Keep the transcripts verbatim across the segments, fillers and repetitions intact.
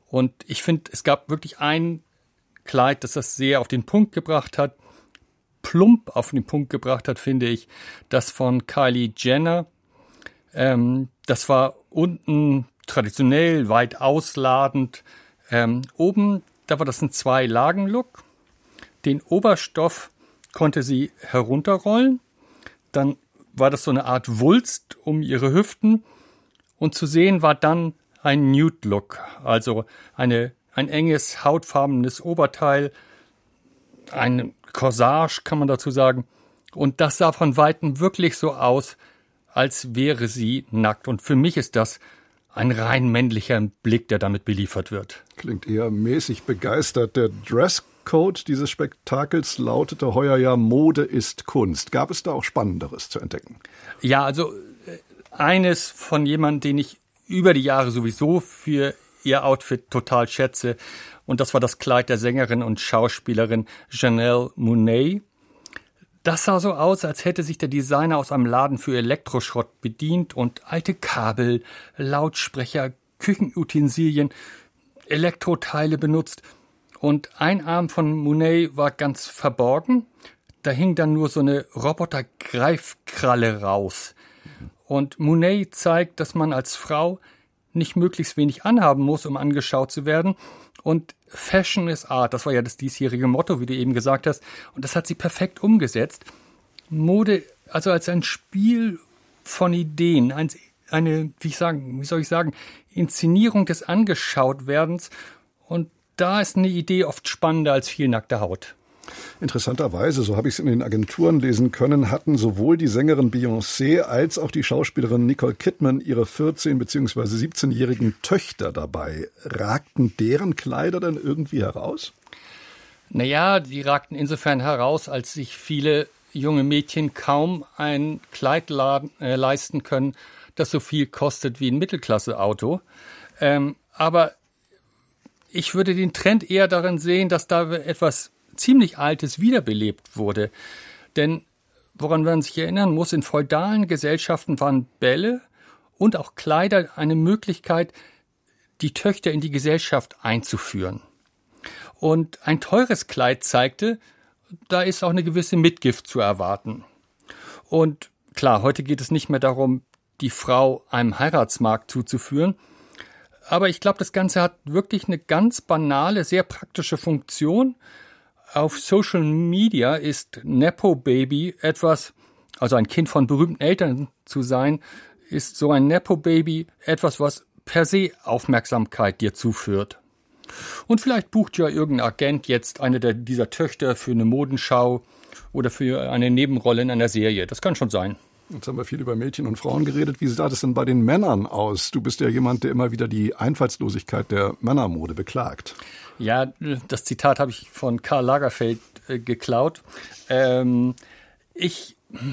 Und ich finde, es gab wirklich ein Kleid, das das sehr auf den Punkt gebracht hat, plump auf den Punkt gebracht hat, finde ich, das von Kylie Jenner. Ähm, das war unten traditionell, weit ausladend. Ähm, oben, da war das ein Zwei-Lagen-Look. Den Oberstoff konnte sie herunterrollen. Dann war das so eine Art Wulst um ihre Hüften. Und zu sehen war dann ein Nude-Look, also eine, ein enges, hautfarbenes Oberteil, ein Corsage, kann man dazu sagen. Und das sah von Weitem wirklich so aus, als wäre sie nackt. Und für mich ist das ein rein männlicher Blick, der damit beliefert wird. Klingt eher mäßig begeistert. Der Dresscode dieses Spektakels lautete heuer ja Mode ist Kunst. Gab es da auch Spannenderes zu entdecken? Ja, also eines von jemandem, den ich über die Jahre sowieso für ihr Outfit total schätze. Und das war das Kleid der Sängerin und Schauspielerin Janelle Monáe. Das sah so aus, als hätte sich der Designer aus einem Laden für Elektroschrott bedient und alte Kabel, Lautsprecher, Küchenutensilien, Elektroteile benutzt. Und ein Arm von Monáe war ganz verborgen. Da hing dann nur so eine Roboter-Greifkralle raus. Und Monáe zeigt, dass man als Frau nicht möglichst wenig anhaben muss, um angeschaut zu werden. Und Fashion is Art, das war ja das diesjährige Motto, wie du eben gesagt hast. Und das hat sie perfekt umgesetzt. Mode, also als ein Spiel von Ideen, ein, eine, wie ich sagen, wie soll ich sagen, Inszenierung des Angeschautwerdens. Und da ist eine Idee oft spannender als viel nackte Haut. Interessanterweise, so habe ich es in den Agenturen lesen können, hatten sowohl die Sängerin Beyoncé als auch die Schauspielerin Nicole Kidman ihre vierzehn- bzw. siebzehnjährigen Töchter dabei. Ragten deren Kleider denn irgendwie heraus? Naja, die ragten insofern heraus, als sich viele junge Mädchen kaum ein Kleid laden, äh, leisten können, das so viel kostet wie ein Mittelklasse-Auto. Ähm, aber ich würde den Trend eher darin sehen, dass da etwas ziemlich Altes wiederbelebt wurde. Denn woran man sich erinnern muss, in feudalen Gesellschaften waren Bälle und auch Kleider eine Möglichkeit, die Töchter in die Gesellschaft einzuführen. Und ein teures Kleid zeigte, da ist auch eine gewisse Mitgift zu erwarten. Und klar, heute geht es nicht mehr darum, die Frau einem Heiratsmarkt zuzuführen. Aber ich glaube, das Ganze hat wirklich eine ganz banale, sehr praktische Funktion. Auf Social Media ist Nepo Baby etwas, also ein Kind von berühmten Eltern zu sein, ist so ein Nepo Baby etwas, was per se Aufmerksamkeit dir zuführt. Und vielleicht bucht ja irgendein Agent jetzt eine der, dieser Töchter für eine Modenschau oder für eine Nebenrolle in einer Serie. Das kann schon sein. Jetzt haben wir viel über Mädchen und Frauen geredet. Wie sah das denn bei den Männern aus? Du bist ja jemand, der immer wieder die Einfallslosigkeit der Männermode beklagt. Ja, das Zitat habe ich von Karl Lagerfeld äh, geklaut. Ähm, ich,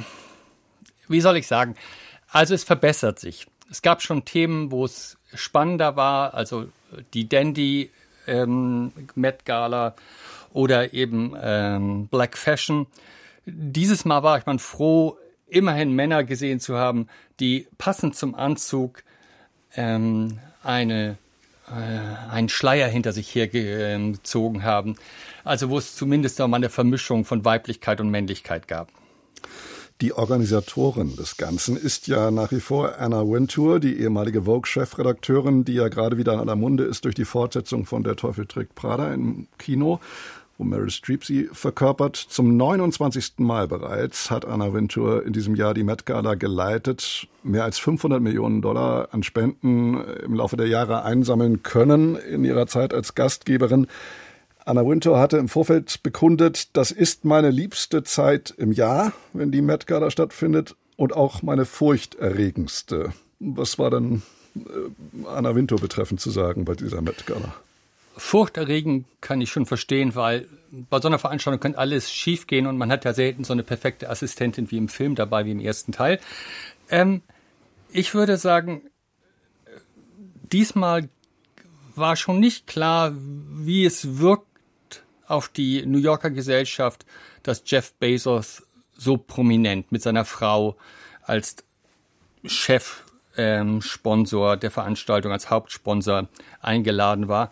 wie soll ich sagen? Also es verbessert sich. Es gab schon Themen, wo es spannender war, also die Dandy ähm, Met Gala oder eben ähm, Black Fashion. Dieses Mal war ich mal froh, immerhin Männer gesehen zu haben, die passend zum Anzug ähm, eine einen Schleier hinter sich hergezogen haben. Also wo es zumindest auch mal eine Vermischung von Weiblichkeit und Männlichkeit gab. Die Organisatorin des Ganzen ist ja nach wie vor Anna Wintour, die ehemalige Vogue-Chefredakteurin, die ja gerade wieder in aller Munde ist durch die Fortsetzung von Der Teufel trägt Prada im Kino, wo Meryl Streep sie verkörpert. Zum neunundzwanzigsten Mal bereits hat Anna Wintour in diesem Jahr die Met Gala geleitet, mehr als fünfhundert Millionen Dollar an Spenden im Laufe der Jahre einsammeln können in ihrer Zeit als Gastgeberin. Anna Wintour hatte im Vorfeld bekundet, das ist meine liebste Zeit im Jahr, wenn die Met Gala stattfindet, und auch meine furchterregendste. Was war denn Anna Wintour betreffend zu sagen bei dieser Met Gala? Furchterregend kann ich schon verstehen, weil bei so einer Veranstaltung kann alles schiefgehen und man hat ja selten so eine perfekte Assistentin wie im Film dabei, wie im ersten Teil. Ähm, ich würde sagen, diesmal war schon nicht klar, wie es wirkt auf die New Yorker Gesellschaft, dass Jeff Bezos so prominent mit seiner Frau als Chefsponsor ähm, der Veranstaltung, als Hauptsponsor eingeladen war.